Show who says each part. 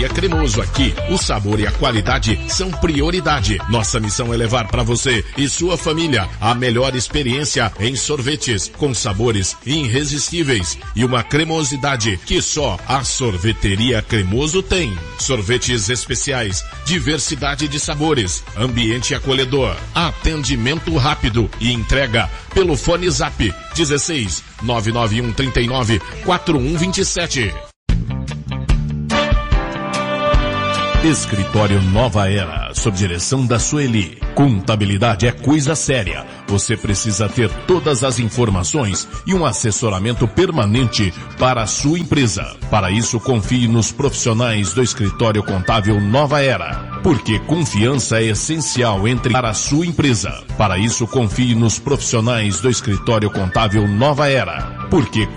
Speaker 1: É cremoso aqui, o sabor e a qualidade são prioridade. Nossa missão é levar para você e sua família a melhor experiência em sorvetes, com sabores irresistíveis e uma cremosidade que só a Sorveteria Cremoso tem. Sorvetes especiais, diversidade de sabores, ambiente acolhedor, atendimento rápido e entrega pelo fone Zap 16 991 39 4127. Escritório Nova Era, sob direção da Sueli. Contabilidade é coisa séria. Você precisa ter todas as informações e um assessoramento permanente para a sua empresa. Para isso, confie nos profissionais do Escritório Contábil Nova Era, porque confiança é essencial para a sua empresa. Para isso, confie nos profissionais do Escritório Contábil Nova Era, porque